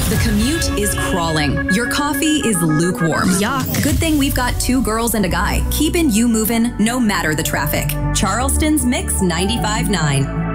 The commute is crawling. Your coffee is lukewarm. Yuck. Good thing we've got 2 girls and a guy, keeping you moving no matter the traffic. Charleston's Mix 95.9.